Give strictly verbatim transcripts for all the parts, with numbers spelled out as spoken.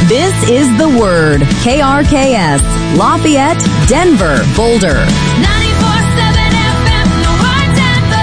This is The Word, K R K S, Lafayette, Denver, Boulder. ninety-four point seven F M, The Word,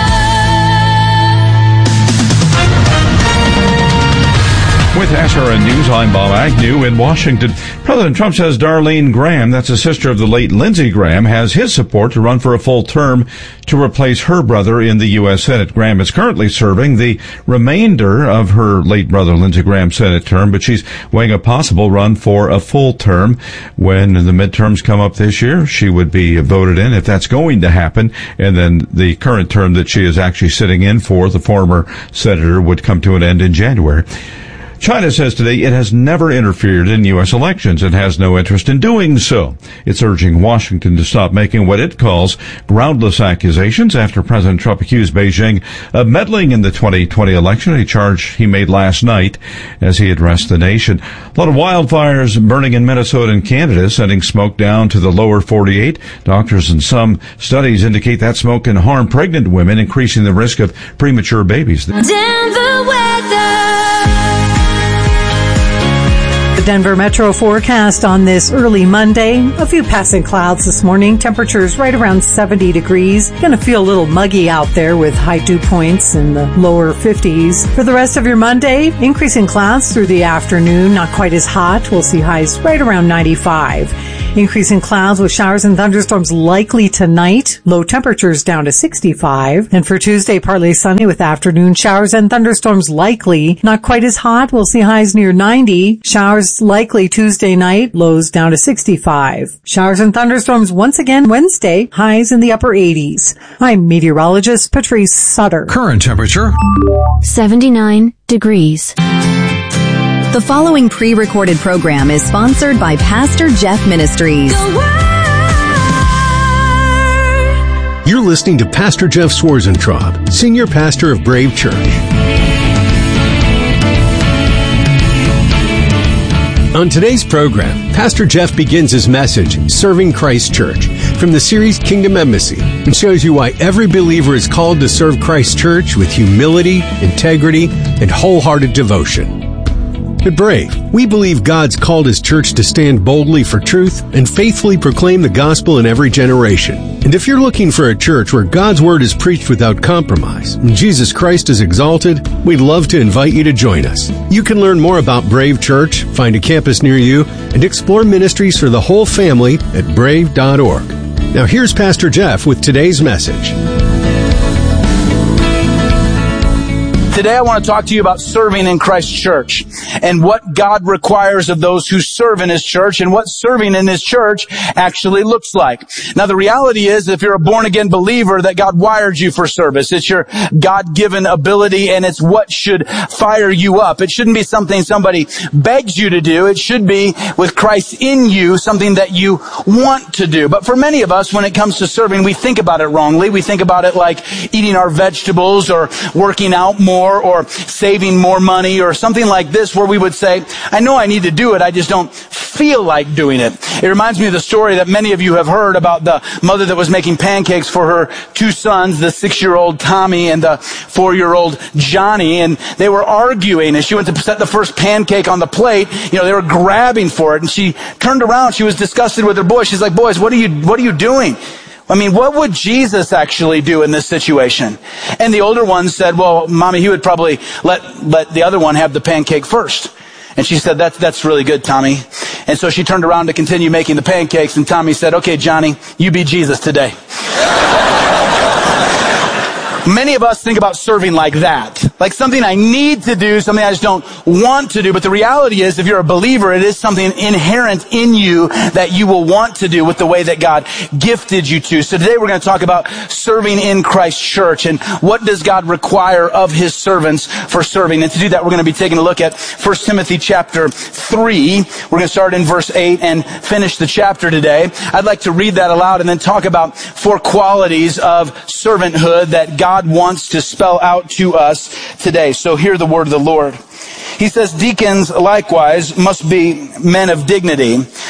Denver. With S R N News, I'm Bob Agnew in Washington. President Trump says Darlene Graham, that's a sister of the late Lindsey Graham, has his support to run for a full term to replace her brother in the U S Senate. Graham is currently serving the remainder of her late brother Lindsey Graham's Senate term, but she's weighing a possible run for a full term. When the midterms come up this year, she would be voted in if that's going to happen, and then the current term that she is actually sitting in for, the former senator, would come to an end in January. China says today it has never interfered in U S elections and has no interest in doing so. It's urging Washington to stop making what it calls groundless accusations after President Trump accused Beijing of meddling in the twenty twenty election, a charge he made last night as he addressed the nation. A lot of wildfires burning in Minnesota and Canada, sending smoke down to the lower forty-eight. Doctors and some studies indicate that smoke can harm pregnant women, increasing the risk of premature babies. Denver weather. The Denver Metro forecast on this early Monday. A few passing clouds this morning. Temperatures right around seventy degrees. Going to feel a little muggy out there with high dew points in the lower fifties. For the rest of your Monday, increasing clouds through the afternoon. Not quite as hot. We'll see highs right around ninety-five. Increasing clouds with showers and thunderstorms likely tonight. Low temperatures down to sixty-five. And for Tuesday, partly sunny with afternoon showers and thunderstorms likely. Not quite as hot. We'll see highs near ninety. Showers likely Tuesday night, lows down to sixty-five. Showers and thunderstorms once again Wednesday, highs in the upper eighties. I'm meteorologist Patrice Sutter. Current temperature seventy-nine degrees. The following pre-recorded program is sponsored by Pastor Jeff Ministries. You're listening to Pastor Jeff Swarzentraub, Senior Pastor of Brave Church. On today's program, Pastor Jeff begins his message, Serving Christ Church, from the series Kingdom Embassy, and shows you why every believer is called to serve Christ Church with humility, integrity, and wholehearted devotion. At Brave, we believe God's called His church to stand boldly for truth and faithfully proclaim the gospel in every generation. And if you're looking for a church where God's word is preached without compromise and Jesus Christ is exalted, we'd love to invite you to join us. You can learn more about Brave Church, find a campus near you, and explore ministries for the whole family at brave dot org. Now here's Pastor Jeff with today's message. Today I want to talk to you about serving in Christ Church and what God requires of those who serve in His church and what serving in His church actually looks like. Now the reality is, if you're a born-again believer, that God wired you for service. It's your God-given ability, and it's what should fire you up. It shouldn't be something somebody begs you to do. It should be, with Christ in you, something that you want to do. But for many of us, when it comes to serving, we think about it wrongly. We think about it like eating our vegetables or working out more or saving more money or something like this, where we would say, I know I need to do it, I just don't feel like doing it. It reminds me of the story that many of you have heard about the mother that was making pancakes for her two sons, the six-year-old Tommy and the four-year-old Johnny, and they were arguing as she went to set the first pancake on the plate. You know, they were grabbing for it, and she turned around, she was disgusted with her boys. She's like, boys, what are you, what are you doing? I mean, what would Jesus actually do in this situation? And the older one said, well, Mommy, he would probably let, let the other one have the pancake first. And she said, that's, that's really good, Tommy. And so she turned around to continue making the pancakes, and Tommy said, okay, Johnny, you be Jesus today. Many of us think about serving like that. Like something I need to do, something I just don't want to do. But the reality is, if you're a believer, it is something inherent in you that you will want to do with the way that God gifted you to. So today we're going to talk about serving in Christ Church and what does God require of His servants for serving. And to do that, we're going to be taking a look at First Timothy chapter three. We're going to start in verse eight and finish the chapter today. I'd like to read that aloud and then talk about four qualities of servanthood that God God wants to spell out to us today. So hear the word of the Lord. He says, deacons likewise must be men of dignity,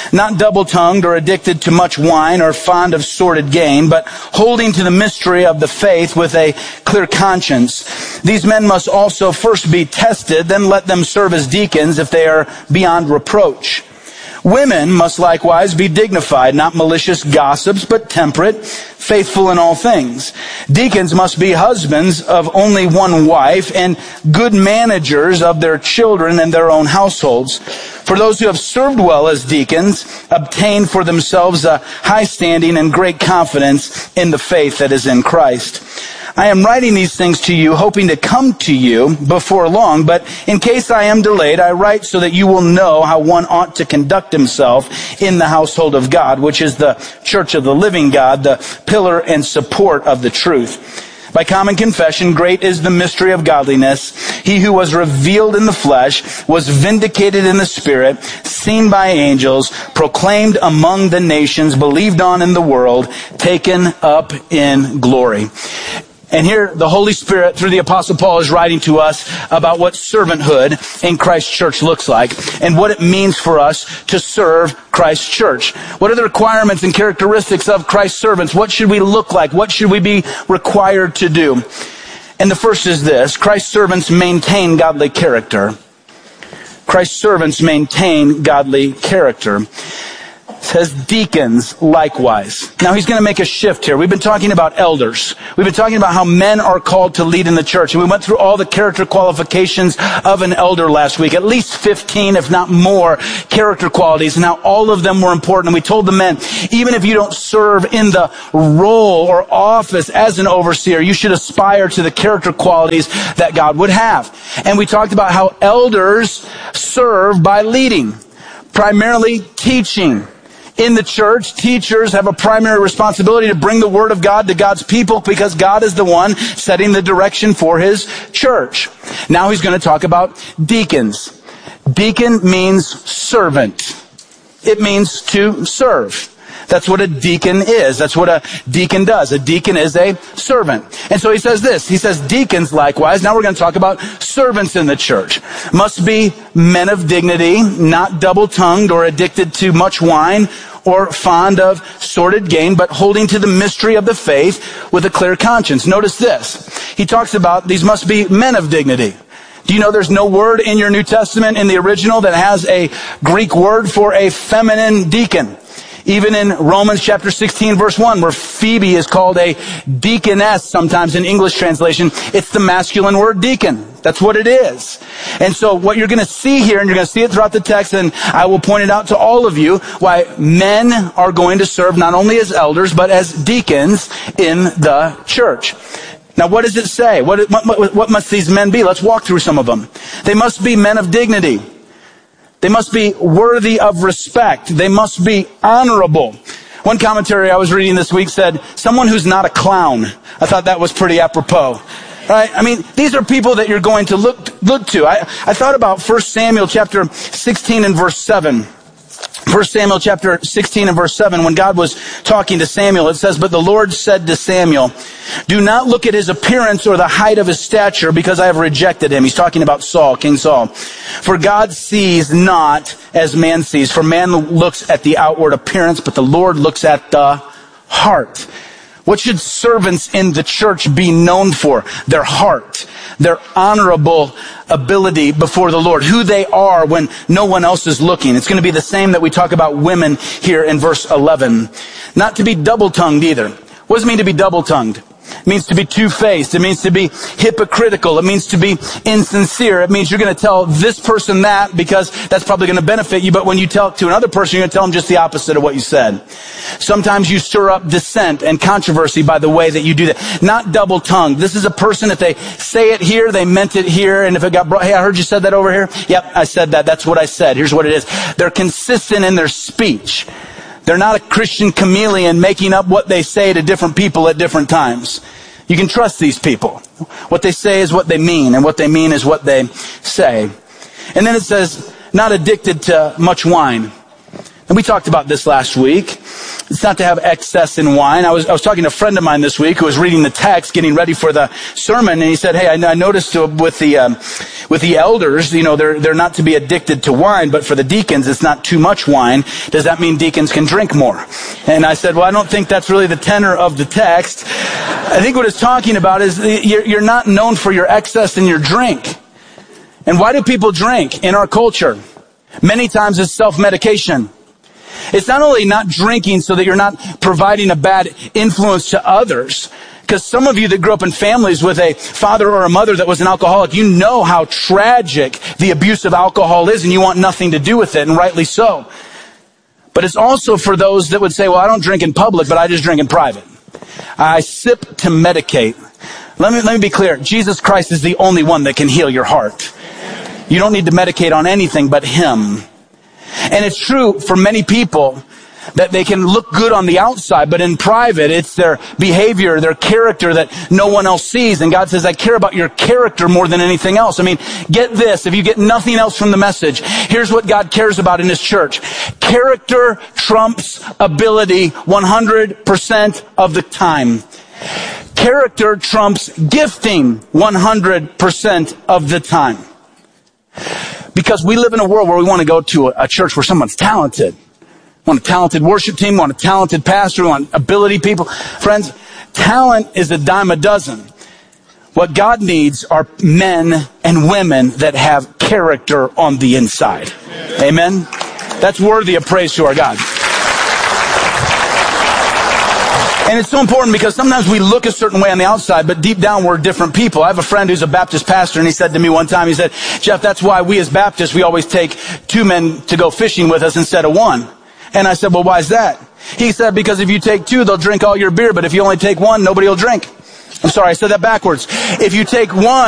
not double-tongued or addicted to much wine or fond of sordid gain, but holding to the mystery of the faith with a clear conscience. These men must also first be tested, then let them serve as deacons if they are beyond reproach. Women must likewise be dignified, not malicious gossips, but temperate, faithful in all things. Deacons must be husbands of only one wife and good managers of their children and their own households. For those who have served well as deacons obtain for themselves a high standing and great confidence in the faith that is in Christ. I am writing these things to you, hoping to come to you before long, but in case I am delayed, I write so that you will know how one ought to conduct himself in the household of God, which is the church of the living God, the pillar and support of the truth. By common confession, great is the mystery of godliness. He who was revealed in the flesh was vindicated in the spirit, seen by angels, proclaimed among the nations, believed on in the world, taken up in glory. And here, the Holy Spirit, through the Apostle Paul, is writing to us about what servanthood in Christ's church looks like and what it means for us to serve Christ's church. What are the requirements and characteristics of Christ's servants? What should we look like? What should we be required to do? And the first is this: Christ's servants maintain godly character. Christ's servants maintain godly character. It says deacons likewise. Now he's going to make a shift here. We've been talking about elders. We've been talking about how men are called to lead in the church. And we went through all the character qualifications of an elder last week. At least fifteen, if not more, character qualities. And how all of them were important. And we told the men, even if you don't serve in the role or office as an overseer, you should aspire to the character qualities that God would have. And we talked about how elders serve by leading, primarily teaching. In the church, teachers have a primary responsibility to bring the Word of God to God's people because God is the one setting the direction for His church. Now he's going to talk about deacons. Deacon means servant. It means to serve. That's what a deacon is. That's what a deacon does. A deacon is a servant. And so he says this. He says deacons likewise. Now we're going to talk about servants in the church. Must be men of dignity, not double-tongued or addicted to much wine or fond of sordid gain, but holding to the mystery of the faith with a clear conscience. Notice this. He talks about these must be men of dignity. Do you know there's no word in your New Testament in the original that has a Greek word for a feminine deacon? Even in Romans chapter sixteen verse one, where Phoebe is called a deaconess sometimes in English translation, it's the masculine word deacon. That's what it is. And so what you're going to see here, and you're going to see it throughout the text, and I will point it out to all of you, why men are going to serve not only as elders, but as deacons in the church. Now what does it say? What, what, what must these men be? Let's walk through some of them. They must be men of dignity. They must be worthy of respect. They must be honorable. One commentary I was reading this week said, someone who's not a clown. I thought that was pretty apropos. Right? I mean, these are people that you're going to look, look to. I, I thought about First Samuel chapter sixteen and verse seven. First Samuel chapter sixteen and verse seven, when God was talking to Samuel, it says, "But the Lord said to Samuel, do not look at his appearance or the height of his stature, because I have rejected him." He's talking about Saul, King Saul. "For God sees not as man sees. For man looks at the outward appearance, but the Lord looks at the heart." What should servants in the church be known for? Their heart, their honorable ability before the Lord, who they are when no one else is looking. It's going to be the same that we talk about women here in verse eleven. Not to be double-tongued either. What does it mean to be double-tongued? It means to be two-faced. It means to be hypocritical. It means to be insincere. It means you're going to tell this person that because that's probably going to benefit you, but when you tell to another person, you're going to tell them just the opposite of what you said. Sometimes you stir up dissent and controversy by the way that you do that. Not double-tongued. This is a person, if they say it here, they meant it here, and if it got brought, hey, I heard you said that over here. Yep, I said that. That's what I said. Here's what it is. They're consistent in their speech. They're not a Christian chameleon making up what they say to different people at different times. You can trust these people. What they say is what they mean, and what they mean is what they say. And then it says, not addicted to much wine. And we talked about this last week. It's not to have excess in wine. I was, I was talking to a friend of mine this week who was reading the text, getting ready for the sermon, and he said, hey, I, I noticed with the, um, with the elders, you know, they're, they're not to be addicted to wine, but for the deacons, it's not too much wine. Does that mean deacons can drink more? And I said, well, I don't think that's really the tenor of the text. I think what it's talking about is you're, you're not known for your excess in your drink. And why do people drink in our culture? Many times it's self-medication. It's not only not drinking so that you're not providing a bad influence to others, because some of you that grew up in families with a father or a mother that was an alcoholic, you know how tragic the abuse of alcohol is, and you want nothing to do with it, and rightly so. But it's also for those that would say, well, I don't drink in public, but I just drink in private. I sip to medicate. Let me, let me be clear. Jesus Christ is the only one that can heal your heart. You don't need to medicate on anything but Him. And it's true for many people that they can look good on the outside, but in private, it's their behavior, their character that no one else sees. And God says, I care about your character more than anything else. I mean, get this. If you get nothing else from the message, here's what God cares about in His church. Character trumps ability one hundred percent of the time. Character trumps gifting one hundred percent of the time. Because we live in a world where we want to go to a, a church where someone's talented. We want a talented worship team, we want a talented pastor, we want ability people. Friends, talent is a dime a dozen. What God needs are men and women that have character on the inside. Amen? That's worthy of praise to our God. And it's so important because sometimes we look a certain way on the outside, but deep down we're different people. I have a friend who's a Baptist pastor, and he said to me one time, he said, Jeff, that's why we as Baptists, we always take two men to go fishing with us instead of one. And I said, well, why is that? He said, because if you take two, they'll drink all your beer, but if you only take one, nobody will drink. I'm sorry, I said that backwards. If you take one,